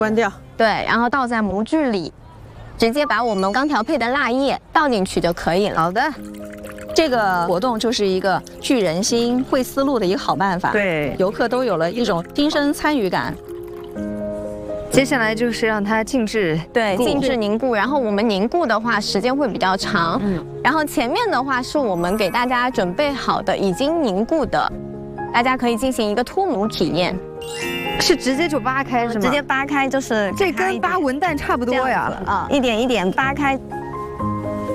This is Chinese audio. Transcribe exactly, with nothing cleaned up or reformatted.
关掉。 对，然后倒在模具里，直接把我们刚调配的蜡液倒进去就可以了。 好的。 这个活动就是一个聚人心、会思路的一个好办法。 对， 游客都有了一种亲身参与感。 接下来就是让它静置， 对，静置凝固。然后我们凝固的话，时间会比较长。嗯。然后前面的话是我们给大家准备好的已经凝固的，大家可以进行一个脱模体验。 是直接就扒开是吗？ 直接扒开就是。 这跟扒文旦差不多呀。 啊，一点一点扒开。